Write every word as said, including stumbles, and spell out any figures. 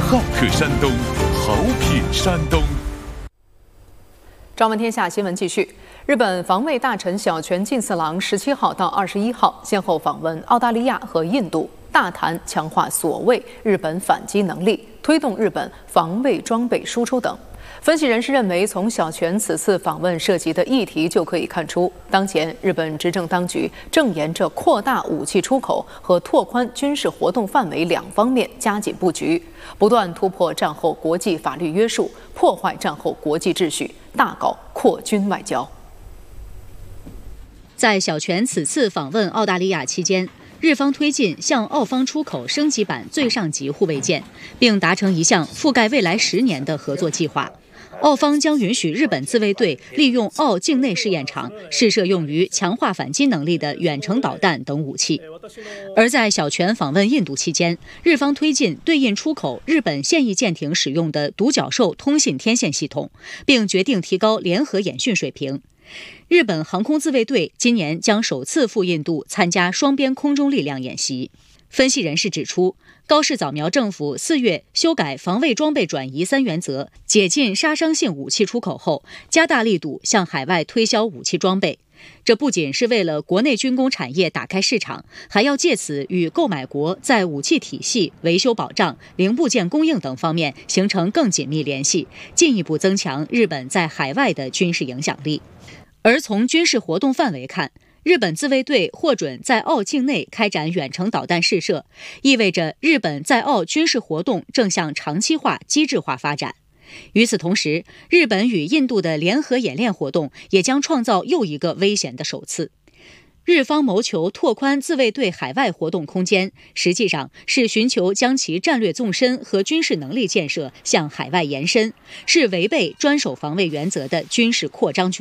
好客山东，好品山东。 朝闻天下新闻继续。日本防卫大臣小泉进次郎十七号到二十一号先后访问澳大利亚和印度，大谈强化所谓日本反击能力，推动日本防卫装备输出等。分析人士认为，从小泉此次访问涉及的议题就可以看出，当前日本执政当局正沿着扩大武器出口和拓宽军事活动范围两方面加紧布局，不断突破战后国际法律约束，破坏战后国际秩序，大搞扩军外交。 在小泉此次访问澳大利亚期间，日方推进向澳方出口升级版最上级护卫舰，并达成一项覆盖未来十年的合作计划。澳方将允许日本自卫队利用澳境内试验场试射用于强化反击能力的远程导弹等武器。而在小泉访问印度期间，日方推进对印出口日本现役舰艇使用的独角兽通信天线系统，并决定提高联合演训水平。日本航空自卫队今年将首次赴印度参加双边空中力量演习。分析人士指出，高市早苗政府四月修改防卫装备转移三原则，解禁杀伤性武器出口后，加大力度向海外推销武器装备。这不仅是为了国内军工产业打开市场，还要借此与购买国在武器体系、维修保障、零部件供应等方面形成更紧密联系，进一步增强日本在海外的军事影响力。而从军事活动范围看，日本自卫队获准在澳境内开展远程导弹试射，意味着日本在澳军事活动正向长期化、机制化发展。与此同时，日本与印度的联合演练活动也将创造又一个危险的首次。日方谋求拓宽自卫队海外活动空间，实际上是寻求将其战略纵深和军事能力建设向海外延伸，是违背专守防卫原则的军事扩张举